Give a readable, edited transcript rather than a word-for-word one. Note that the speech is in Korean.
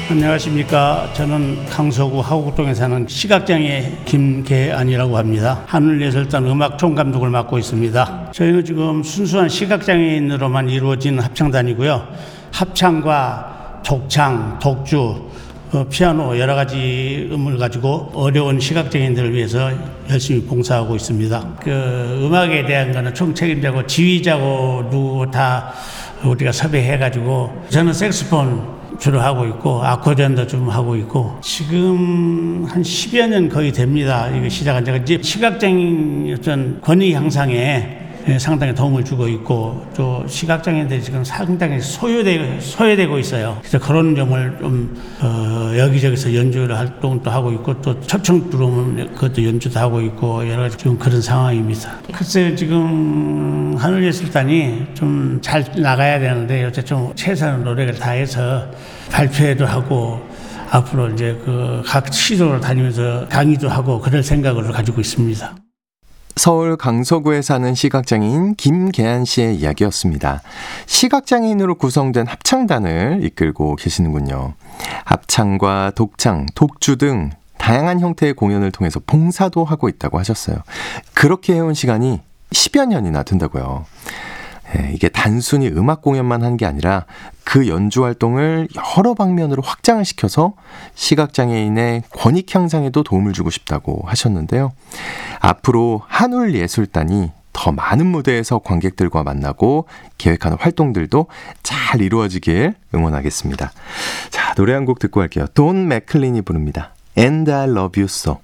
안녕하십니까. 저는 강서구 하곡동에 사는 시각장애 김계안이라고 합니다. 하늘예술단 음악 총감독을 맡고 있습니다. 저희는 지금 순수한 시각장애인으로만 이루어진 합창단이고요. 합창과 독창, 독주, 피아노 여러 가지 음을 가지고 어려운 시각장애인들을 위해서 열심히 봉사하고 있습니다. 음악에 대한 거는 총책임자고 지휘자고 누구 다 우리가 섭외해가지고 저는 색소폰 주로 하고 있고 아코디언도 좀 하고 있고 지금 한 10여 년 거의 됩니다. 이거 시작한 지가 이제 시각장애인 어떤 권위 향상에 상당히 도움을 주고 있고 또 시각장애인들이 지금 상당히 소외되고 있어요. 그래서 그런 점을 좀 여기저기서 연주를 활동도 하고 있고 또 초청 들어오면 그것도 연주도 하고 있고 여러 가지 좀 그런 상황입니다. 글쎄요, 지금 하늘예술단이 좀 잘 나가야 되는데 요새 좀 최선의 노력을 다해서 발표회도 하고 앞으로 이제 각 시도를 다니면서 강의도 하고 그럴 생각을 가지고 있습니다. 서울 강서구에 사는 시각장애인 김계안 씨의 이야기였습니다. 시각장애인으로 구성된 합창단을 이끌고 계시는군요. 합창과 독창, 독주 등 다양한 형태의 공연을 통해서 봉사도 하고 있다고 하셨어요. 그렇게 해온 시간이 10여 년이나 된다고요. 이게 단순히 음악 공연만 한 게 아니라 그 연주 활동을 여러 방면으로 확장을 시켜서 시각장애인의 권익 향상에도 도움을 주고 싶다고 하셨는데요. 앞으로 한울예술단이 더 많은 무대에서 관객들과 만나고 계획하는 활동들도 잘 이루어지길 응원하겠습니다. 자, 노래 한 곡 듣고 갈게요. 돈 맥클린이 부릅니다. And I Love You So.